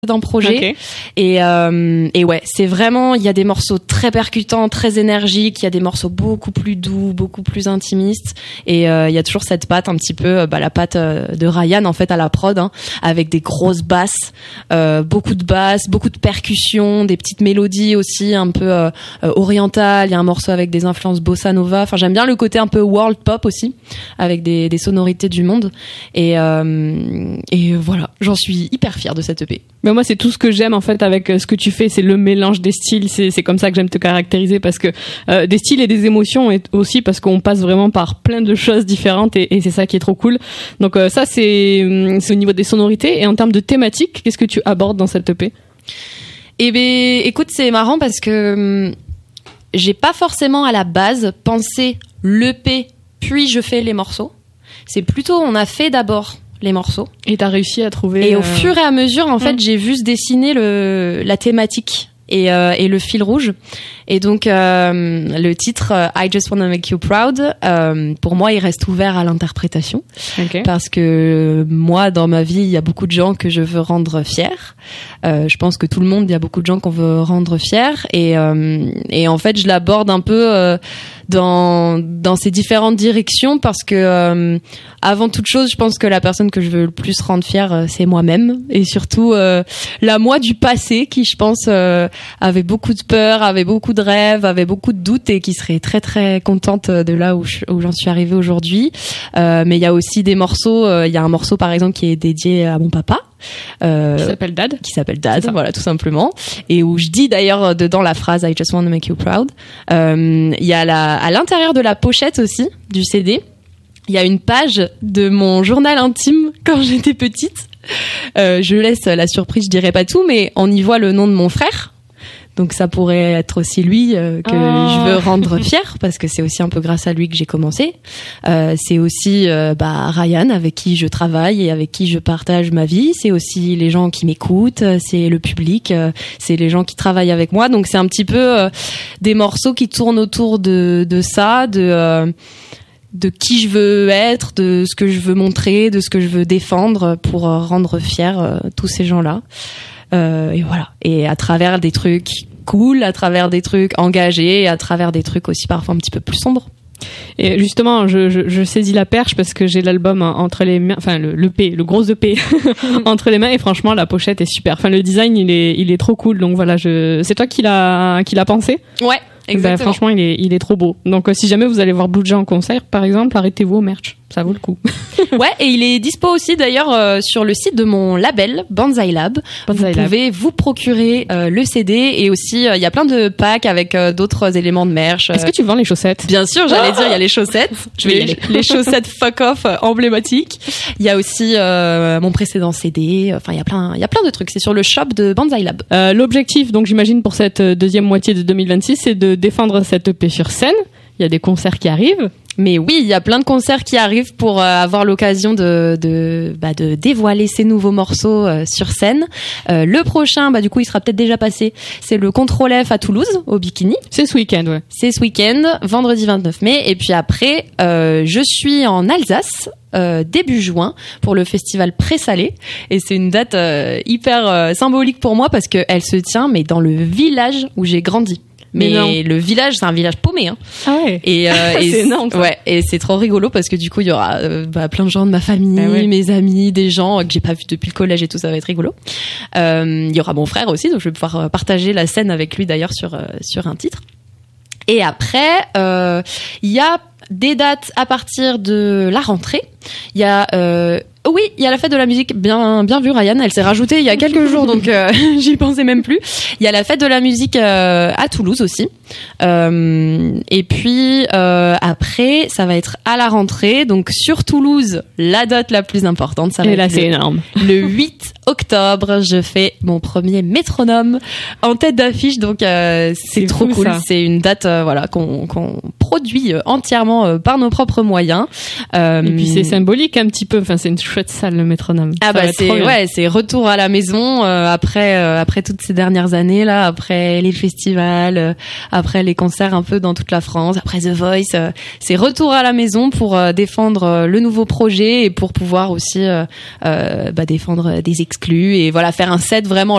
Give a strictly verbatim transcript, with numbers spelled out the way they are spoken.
d'un projet. Okay. Et, euh, et ouais, c'est vraiment, il y a des morceaux très percutants, très énergiques, il y a des morceaux beaucoup plus doux, beaucoup plus intimistes. Et euh, il y a toujours cette patte un petit peu, bah, la patte de Ryan en fait à la prod, hein, avec des grosses basses, euh, beaucoup de basses, beaucoup de percussions, des petites mélodies aussi un peu euh, orientales. Il y a un morceau avec des influences bossa nova. Enfin, j'aime bien le côté un peu world pop aussi, avec des, des sonorités du monde. Et, euh, et voilà, j'en suis hyper fière de cette E P. Mais moi, c'est tout ce que j'aime en fait avec ce que tu fais, c'est le mélange des styles. C'est, c'est comme ça que j'aime te caractériser, parce que euh, des styles et des émotions, et aussi parce qu'on passe vraiment par plein de choses différentes, et, et c'est ça qui est trop cool. Donc euh, ça, c'est, c'est au niveau des sonorités. Et en termes de thématiques, qu'est-ce que tu abordes dans cette E P ? Eh ben, écoute, c'est marrant parce que hum, j'ai pas forcément à la base pensé l'E P, puis je fais les morceaux. C'est plutôt, on a fait d'abord les morceaux. Et t'as réussi à trouver... Et euh... au fur et à mesure, en fait, mmh. j'ai vu se dessiner le, la thématique et, euh, et le fil rouge. Et donc, euh, le titre euh, I Just Wanna Make You Proud, euh, pour moi, il reste ouvert à l'interprétation. Okay. Parce que moi, dans ma vie, il y a beaucoup de gens que je veux rendre fiers. Euh, je pense que tout le monde, il y a beaucoup de gens qu'on veut rendre fiers. Et, euh, et en fait, je l'aborde un peu euh, dans, dans ces différentes directions parce que, euh, avant toute chose, je pense que la personne que je veux le plus rendre fière, euh, c'est moi-même. Et surtout, euh, la moi du passé qui, je pense, euh, avait beaucoup de peur, avait beaucoup de rêves, avait beaucoup de doutes et qui serait très très contente de là où, je, où j'en suis arrivée aujourd'hui. Euh, mais il y a aussi des morceaux, il euh, y a un morceau par exemple qui est dédié à mon papa. Euh, qui s'appelle Dad. Qui s'appelle Dad, voilà, tout simplement. Et où je dis d'ailleurs dedans la phrase I just want to make you proud. Il euh, y a la, à l'intérieur de la pochette aussi du C D, il y a une page de mon journal intime quand j'étais petite. Euh, je laisse la surprise, je dirai pas tout, mais on y voit le nom de mon frère. Donc ça pourrait être aussi lui euh, que oh. je veux rendre fier, parce que c'est aussi un peu grâce à lui que j'ai commencé. Euh, c'est aussi euh, bah, Ryan avec qui je travaille et avec qui je partage ma vie. C'est aussi les gens qui m'écoutent, c'est le public, euh, c'est les gens qui travaillent avec moi. Donc c'est un petit peu euh, des morceaux qui tournent autour de, de ça, de... Euh, de qui je veux être, de ce que je veux montrer, de ce que je veux défendre pour rendre fiers euh, tous ces gens-là. Euh, et voilà. Et à travers des trucs cool, à travers des trucs engagés, et à travers des trucs aussi parfois un petit peu plus sombres. Et justement, je, je, je saisis la perche parce que j'ai l'album entre les mains, enfin le, le P, le gros E P entre les mains, et franchement la pochette est super. Enfin le design il est il est trop cool. Donc voilà, je c'est toi qui l'a qui l'a pensé ? Ouais. Exactement. Ben, franchement, il est, il est trop beau. Donc, euh, si jamais vous allez voir Blue Jay en concert, par exemple, arrêtez-vous au merch. Ça vaut le coup. Ouais, et il est dispo aussi d'ailleurs euh, sur le site de mon label Banzai Lab. Banzai vous Lab. pouvez vous procurer euh, le C D, et aussi il euh, y a plein de packs avec euh, d'autres éléments de merch. Est-ce que tu vends les chaussettes ? Bien sûr, j'allais dire il y a les chaussettes. Je vais y aller. Les chaussettes fuck off euh, emblématiques. Il y a aussi euh, mon précédent C D. Enfin, il y a plein, il y a plein de trucs. C'est sur le shop de Banzai Lab. Euh, l'objectif, donc j'imagine pour cette deuxième moitié de deux mille vingt-six, c'est de défendre cette E P sur scène. Il y a des concerts qui arrivent. Mais oui, il y a plein de concerts qui arrivent pour euh, avoir l'occasion de de bah, de dévoiler ces nouveaux morceaux euh, sur scène. Euh, le prochain, bah du coup, il sera peut-être déjà passé. C'est le Contrôle F à Toulouse, au Bikini. C'est ce week-end, ouais. C'est ce week-end, vendredi vingt-neuf mai. Et puis après, euh, je suis en Alsace. Euh, début juin pour le festival Pré-Salé, et c'est une date euh, hyper euh, symbolique pour moi parce que elle se tient mais dans le village où j'ai grandi. Mais, mais le village, c'est un village paumé, hein. Ah ouais. Et, euh, et c'est énorme. Ça. Ouais. Et c'est trop rigolo parce que du coup, il y aura euh, bah, plein de gens de ma famille, ah ouais. mes amis, des gens que j'ai pas vus depuis le collège et tout, ça va être rigolo. Euh, il y aura mon frère aussi, donc je vais pouvoir partager la scène avec lui d'ailleurs sur euh, sur un titre. Et après, euh, il y a des dates à partir de la rentrée. Il y a euh, oui, il y a la fête de la musique, bien bien vu Ryan, elle s'est rajoutée il y a quelques jours, donc euh, j'y pensais même plus. Il y a la fête de la musique euh, à Toulouse aussi. Euh, et puis euh, après, ça va être à la rentrée, donc sur Toulouse, la date la plus importante, ça va et être là, le, c'est énorme. Le huit octobre, je fais mon premier métronome en tête d'affiche, donc euh, c'est, c'est trop fou, cool. Ça. C'est une date euh, voilà qu'on qu'on produit entièrement euh, par nos propres moyens. Euh, et puis c'est symbolique un petit peu, enfin c'est une chouette salle le métronome. Ah ça bah c'est ouais, c'est retour à la maison euh, après euh, après toutes ces dernières années là, après les festivals, euh, après les concerts un peu dans toute la France, après The Voice, euh, c'est retour à la maison pour euh, défendre euh, le nouveau projet et pour pouvoir aussi euh, euh, bah, défendre des exclus et voilà faire un set vraiment